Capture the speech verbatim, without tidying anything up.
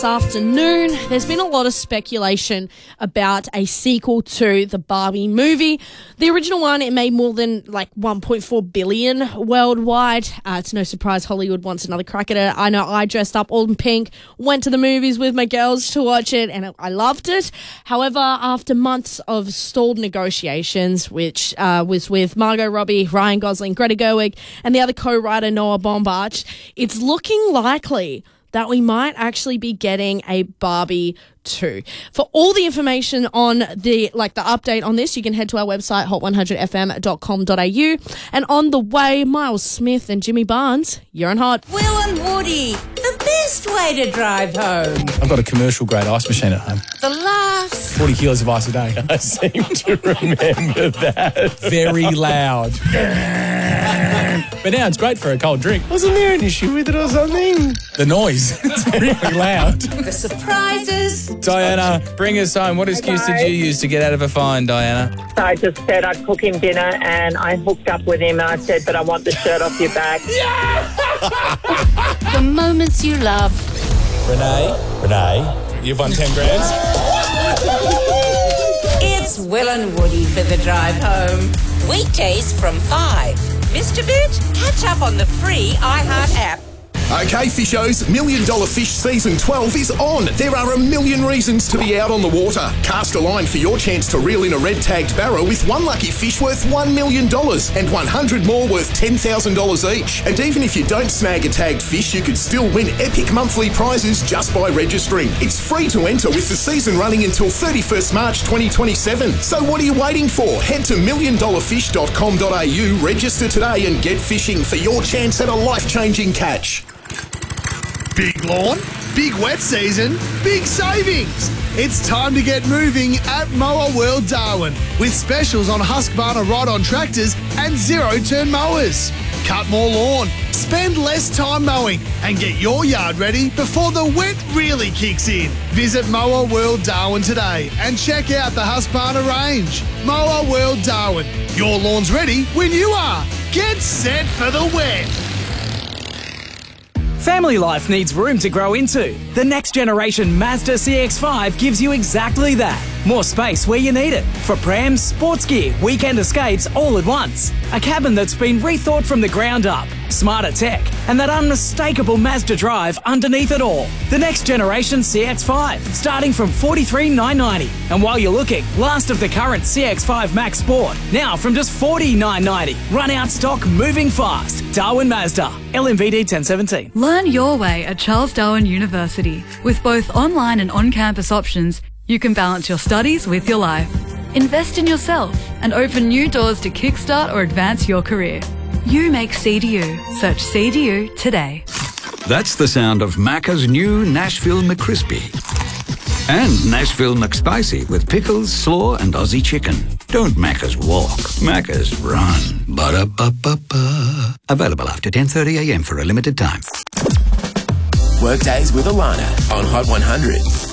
afternoon, there's been a lot of speculation about a sequel to the Barbie movie. The original one, it made more than like one point four billion worldwide. Uh, it's no surprise Hollywood wants another crack at it. I know I dressed up all in pink, went to the movies with my girls to watch it, and I loved it. However, after months of stalled negotiations, which uh, was with Margot Robbie, Ryan Gosling, Greta Gerwig, and the other co-writer Noah Baumbach, it's looking likely that we might actually be getting a Barbie two. For all the information on the, like the update on this, you can head to our website, hot one hundred f m dot com dot a u. And on the way, Miles Smith and Jimmy Barnes, you're on Hot. Will and Woody, the best way to drive home. I've got a commercial grade ice machine at home. The laughs. forty kilos of ice a day. I seem to remember that. Very loud. But now it's great for a cold drink. Wasn't there an issue with it or something? The noise. It's really loud. The surprises. Diana, bring us home. What excuse did you use to get out of a fine, Diana? So I just said I'd cook him dinner and I hooked up with him and I said, but I want the shirt off your back. The moments you love. Renee, Renee, you've won ten grand. It's Will and Woody for the drive home. Weekdays from five. Mister Bit, catch up on the free iHeart app. Okay, Fishos, Million Dollar Fish Season twelve is on. There are a million reasons to be out on the water. Cast a line for your chance to reel in a red-tagged barra with one lucky fish worth one million dollars and one hundred more worth ten thousand dollars each. And even if you don't snag a tagged fish, you could still win epic monthly prizes just by registering. It's free to enter with the season running until thirty-first March twenty twenty-seven. So what are you waiting for? Head to million dollar fish dot com dot a u, register today and get fishing for your chance at a life-changing catch. Big lawn, big wet season, big savings. It's time to get moving at Mower World Darwin with specials on Husqvarna ride-on tractors and zero-turn mowers. Cut more lawn, spend less time mowing and get your yard ready before the wet really kicks in. Visit Mower World Darwin today and check out the Husqvarna range. Mower World Darwin, your lawn's ready when you are. Get set for the wet. Family life needs room to grow into. The next generation Mazda C X five gives you exactly that. More space where you need it. For prams, sports gear, weekend escapes all at once. A cabin that's been rethought from the ground up. Smarter tech and that unmistakable Mazda drive underneath it all. The next generation C X five, starting from forty-three thousand nine hundred ninety. And while you're looking, last of the current C X five Max Sport, now from just forty thousand nine hundred ninety. Run out stock, moving fast. Darwin Mazda, L M V D ten seventeen. Learn your way at Charles Darwin University. With both online and on-campus options, you can balance your studies with your life. Invest in yourself and open new doors to kickstart or advance your career. You make C D U. Search C D U today. That's the sound of Macca's new Nashville McCrispy. And Nashville McSpicy with pickles, slaw and Aussie chicken. Don't Macca's walk, Macca's run. Ba-da-ba-ba-ba. Available after ten thirty a m for a limited time. Workdays with Alana on Hot one hundred.